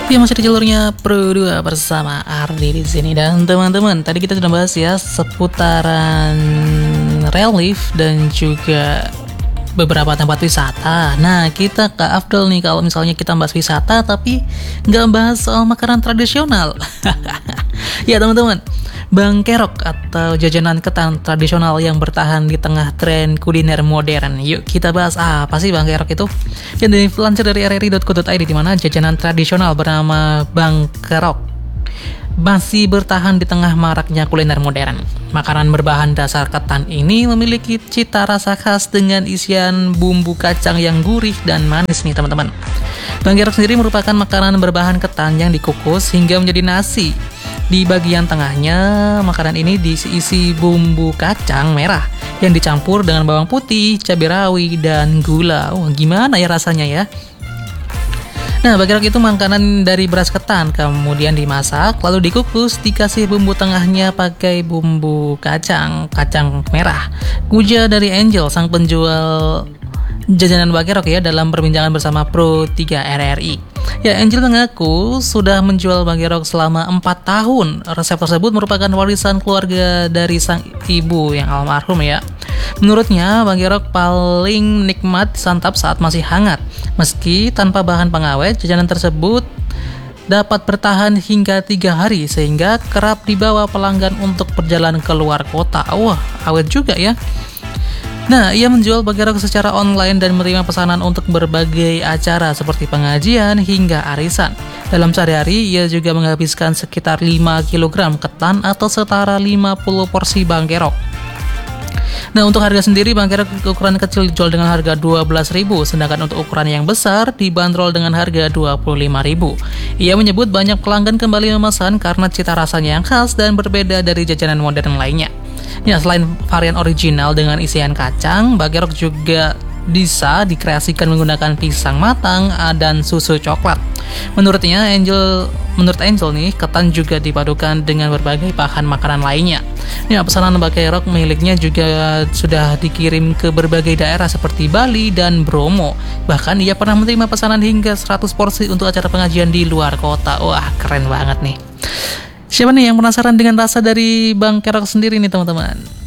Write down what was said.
Ya, masih di jalurnya Pro 2 bersama Ardi di sini. Dan teman-teman, tadi kita sudah bahas ya seputaran relief dan juga beberapa tempat wisata. Nah, kita ke Afdol nih kalau misalnya kita bahas wisata tapi nggak bahas soal makanan tradisional. Ya teman-teman, bangkerok atau jajanan ketan tradisional yang bertahan di tengah tren kuliner modern. Yuk kita bahas apa sih bangkerok itu? Yang dilansir dari rri.co.id, di mana jajanan tradisional bernama bangkerok masih bertahan di tengah maraknya kuliner modern. Makanan berbahan dasar ketan ini memiliki cita rasa khas dengan isian bumbu kacang yang gurih dan manis nih teman-teman. Bangkerok sendiri merupakan makanan berbahan ketan yang dikukus hingga menjadi nasi. Di bagian tengahnya, makanan ini diisi bumbu kacang merah yang dicampur dengan bawang putih, cabai rawit, dan gula. Gimana ya rasanya ya? Nah, bangkerok itu makanan dari beras ketan, kemudian dimasak, lalu dikukus, dikasih bumbu tengahnya pakai bumbu kacang merah. Ujar dari Angel, sang penjual jajanan bangkerok ya, dalam perbincangan bersama Pro 3 RRI. Ya, Angel mengaku sudah menjual bangkerok selama 4 tahun. Resep tersebut merupakan warisan keluarga dari sang ibu yang almarhum ya. Menurutnya, bangkerok paling nikmat disantap saat masih hangat. Meski tanpa bahan pengawet, jajanan tersebut dapat bertahan hingga 3 hari sehingga kerap dibawa pelanggan untuk perjalanan ke luar kota. Wah, awet juga ya. Nah, ia menjual bangkerok secara online dan menerima pesanan untuk berbagai acara seperti pengajian hingga arisan. Dalam sehari-hari, ia juga menghabiskan sekitar 5 kg ketan atau setara 50 porsi bangkerok. Nah, untuk harga sendiri, bangkerok ukuran kecil dijual dengan harga 12.000, sedangkan untuk ukuran yang besar dibanderol dengan harga 25.000. Ia menyebut banyak pelanggan kembali memesan karena cita rasanya yang khas dan berbeda dari jajanan modern lainnya. Ya, selain varian original dengan isian kacang, bangkerok juga bisa dikreasikan menggunakan pisang matang dan susu coklat. Menurut Angel nih, ketan juga dipadukan dengan berbagai bahan makanan lainnya. Ya, pesanan bangkerok miliknya juga sudah dikirim ke berbagai daerah seperti Bali dan Bromo. Bahkan ia pernah menerima pesanan hingga 100 porsi untuk acara pengajian di luar kota. Wah, keren banget nih. Siapa nih yang penasaran dengan rasa dari bangkerok sendiri nih teman-teman?